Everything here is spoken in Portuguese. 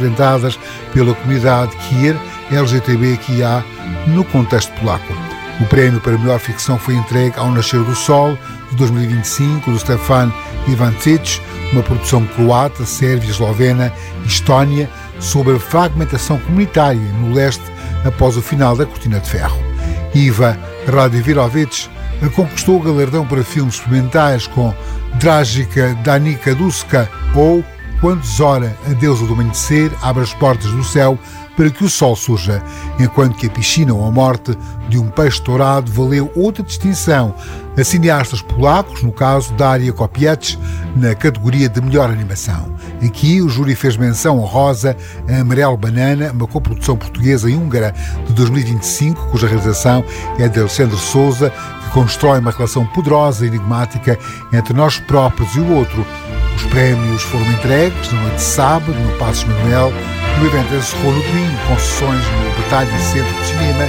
enfrentadas pela comunidade queer LGBTQIA no contexto polaco. O prémio para a melhor ficção foi entregue ao Nascer do Sol, de 2025, do Stefan Ivancic, uma produção croata, sérvia, eslovena e estónia, sobre a fragmentação comunitária no leste após o final da Cortina de Ferro. Iva Radivirovic conquistou o galardão para filmes experimentais com Dragica Danica Duska ou Quando Zora, a deusa do amanhecer, abre as portas do céu para que o sol surja, enquanto que a piscina ou a morte de um peixe dourado valeu outra distinção a cineastas polacos, no caso Daria Kopiec, na categoria de melhor animação. Aqui o júri fez menção honrosa a Amarelo Banana, uma coprodução portuguesa e húngara de 2025, cuja realização é de Alexandre Souza, que constrói uma relação poderosa e enigmática entre nós próprios e o outro. Os prémios foram entregues na noite de sábado, no Passos Manuel. O evento encerrou no domingo, com sessões no Batalha Centro de Cinema